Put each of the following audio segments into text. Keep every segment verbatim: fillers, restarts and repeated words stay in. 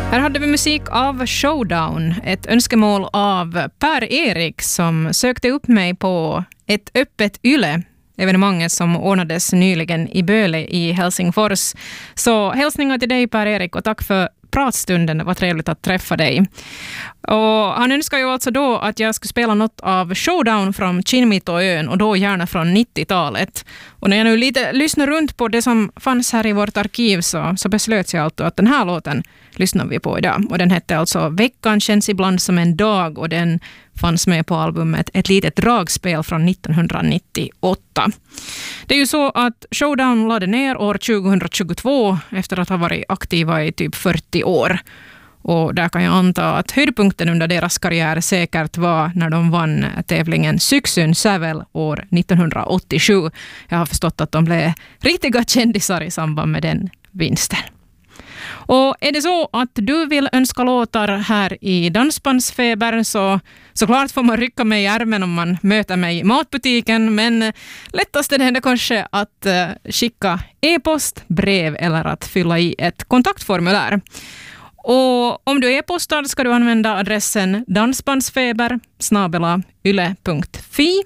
Här hade vi musik av Showdown, ett önskemål av Per-Erik som sökte upp mig på ett öppet yle, evenemanget som ordnades nyligen i Böle i Helsingfors. Så hälsningar till dig Per-Erik och tack för pratstunden, det var trevligt att träffa dig. Och han önskar ju alltså då att jag skulle spela något av Showdown från Kinmitoön och då gärna från nittiotalet. Och när jag nu lite lyssnar runt på det som fanns här i vårt arkiv så, så beslöt jag alltså att den här låten lyssnar vi på idag. Och den hette alltså Veckan känns ibland som en dag och den fanns med på albumet Ett litet dragspel från nittonhundranittioåtta. Det är ju så att Showdown lade ner år tjugohundratjugotvå efter att ha varit aktiva i typ fyrtio år. Och där kan jag anta att höjdpunkten under deras karriär säkert var när de vann tävlingen Syksyn Sävel år nittonhundraåttiosju. Jag har förstått att de blev riktiga kändisar i samband med den vinsten. Och är det så att du vill önska låtar här i Dansbandsfeber så såklart får man rycka mig i ärmen om man möter mig i matbutiken, men lättast är det ändå kanske att uh, skicka e-post, brev eller att fylla i ett kontaktformulär. Och om du e-postar ska du använda adressen dansbandsfeber snabel-a yle punkt fi.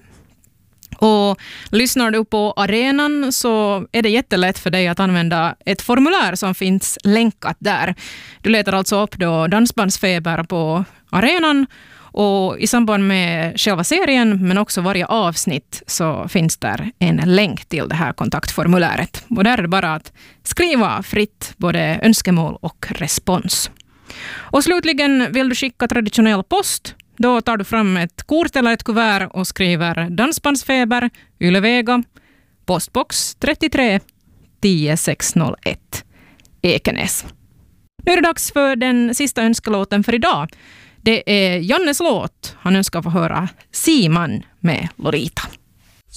Och lyssnar du på arenan så är det jättelätt för dig att använda ett formulär som finns länkat där. Du letar alltså upp då Dansbandsfeber på arenan och i samband med själva serien men också varje avsnitt så finns där en länk till det här kontaktformuläret. Och där är det bara att skriva fritt både önskemål och respons. Och slutligen vill du skicka traditionell post. Då tar du fram ett kort eller ett kuvert och skriver Dansbandsfeber, Ylevega, postbox trettiotre tio sexhundraett, Ekenäs. Nu är det dags för den sista önskelåten för idag. Det är Jannes låt. Han önskar få höra Siman med Lolita.